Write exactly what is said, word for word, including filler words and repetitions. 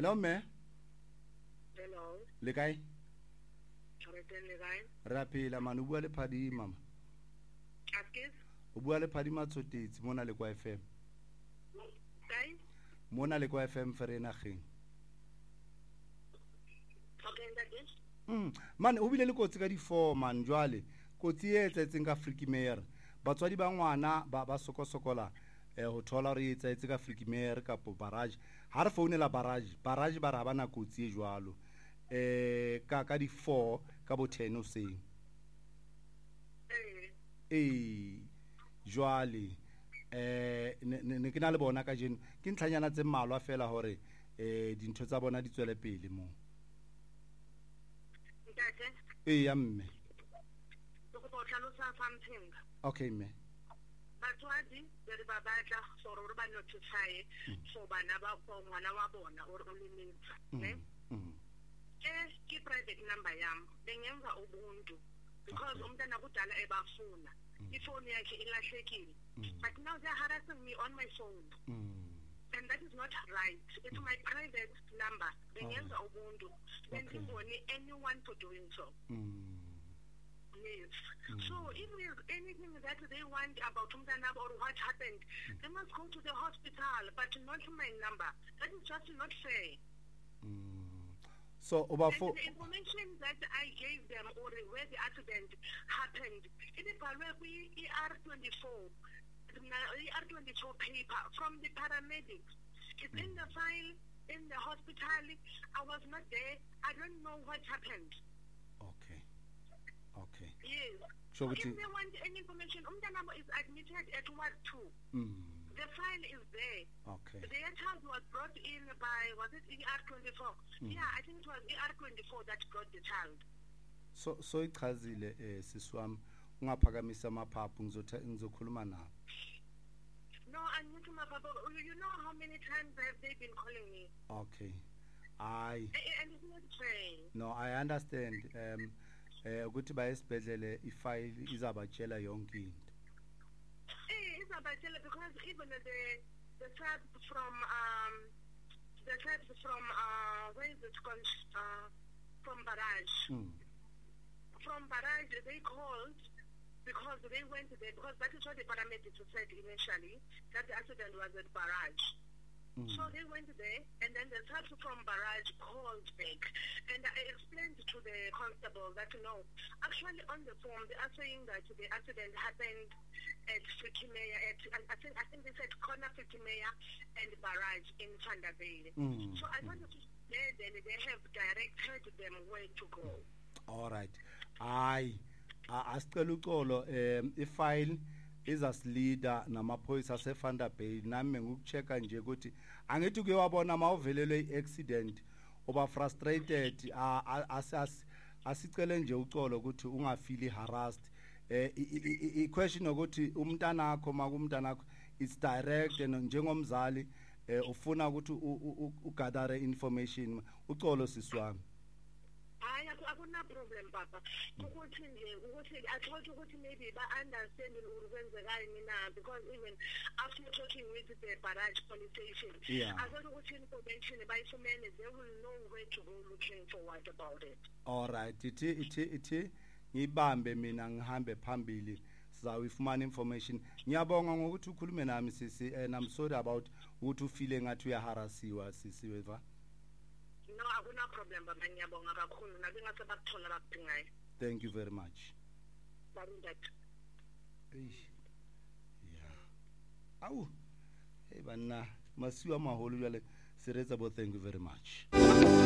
Hello, me. Hello. Le kae? Re teng le kae? Re a phela man, o bua le Phadi mama. Askes? O bua le Phadi Matsotetsi mona le kwa F M. Kae? Mona le kwa F M Vereeniging. Okay, ntate. Mm. Man, o bile le kotsi ka di four man jwale. Kotsi e etsetseng ka Freekimere. Batswadi ba ngwana ba ba sokosokola eh ho thola re etsetse ka Freekimere kapo barrage. Ha re founela barrage, barrage ba ra bana kotsi e jwalo. Eh ka ka di four ka bo ten o seng. Eh. Eh jwale eh ne ne ke na le bona ka jeno ke ntlhanyana tse mmalwa fela hore eh dintho tsa bona di tswele pele mo. Ntate. Eh ya mme. Go go tlhalosa something. Okay me. Batswadi ba re ba batla for re ba notify for bana ba go ngwana wa bona o re o lemetsa, ne? Mhm. Eh ke private number yam bengenza ubuntu because umntana kudala ebafuna ifoni yakhe ilahlekile but now they are harassing me on my phone. Mm. And that is not right. It's my private number. Bengenza ubuntu. Bengiboni anyone for doing so. Mm. Yes. So if there's anything that they want about Umdanab or what happened, they must go to the hospital, but not my number. That is just not fair. Mm. So over And four. the information that I gave them or where the accident happened, it is already E R twenty-four. E R twenty-four paper from the paramedics. It's in the file, in the hospital. I was not there. I don't know what happened. Okay. Okay. Yes. So If what they want any information, Umdanabo is admitted at Ward two. Mm. The file is there. Okay. The child was brought in by, was it E R twenty-four? Yeah, I think it was E R twenty-four that brought the child. So so ichazile eh siswami ungaphakamisa amaphaphu ngizotha ngizokhuluma nabo. No, I'm not my papa. You know how many times have they been calling me? Okay. I A- And it's not fair. no I understand um eh ukuthi bayesibedlele ifile izabatshela yonke into. Eh, it's about because even the the tribes from um the tribes from uh where is it called uh from Barrage. Mm. From Barrage they called because they went there because that is what the paramedics said initially, that the accident was at Barrage. Mm. So they went there, and then the tribes from Barrage called back. And I explained to the constable that, no, actually on the form, they are saying that the accident happened at Freekimere, at, I think, I think they said corner Freekimere and Barrage in Vanderbijl. Mm. So I wanted to say then they have directed them where to go. All right. Hayi asicela uxolo em ifile izasilida namaphoyisa aseVanderbijl nami ngikuchecka nje ukuthi angithi kuye wabona mawuvelelwe iaccident oba frustrated asas asicele nje uxolo ukuthi ungafili harassed eh i question ukuthi umntana wakho makumntana wakho it's direct and njengomzali ufuna ukuthi ugather information uxolo siswami. Hayi akuna problem papa ukuthi nje ukuthi I thought ukuthi maybe ba understand ukwenzekani na because even after talking with the Barrage police station Yeah. I thought ukuthi information bayifumene they will know where to go looking forward about it. All right ithi ithi ithi ngibambe mina ngihambe phambili sizawifumana information. Ngiyabonga ngokuthi ukhulume nami sisi and I'm sorry about ukuthi ufile ngathi uyaharasiwa sisi weva. No akuna problem baba ngiyabonga kakhulu nabe ngase bakuthola bakudingayo. Thank you very much. Barundat. Eish. Yeah. Awu. Hey bana masiwa maholo jale siretsa bo thank you very much.